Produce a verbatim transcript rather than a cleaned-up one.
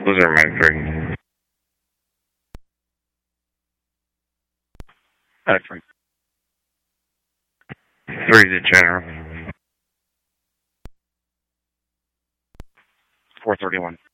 Blizzard Mike three. Excellent. Three to General. four thirty-one.